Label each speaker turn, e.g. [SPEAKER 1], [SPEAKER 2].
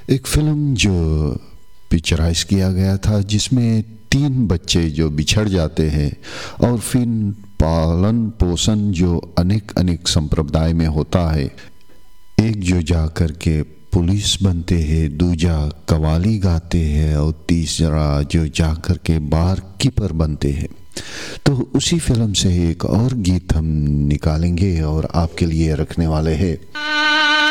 [SPEAKER 1] एक फिल्म जो पिक्चराइज किया गया था जिसमें 3 बच्चे जो बिछड़ जाते हैं और फिर पालन पोषण जो अनेक अनेक संप्रदाय में होता है। एक जो जा कर के पुलिस बनते हैं, दूजा कवाली गाते हैं और तीसरा जो जा कर के बार कीपर बनते हैं। तो उसी फिल्म से एक और गीत हम निकालेंगे और आपके लिए रखने वाले हैं।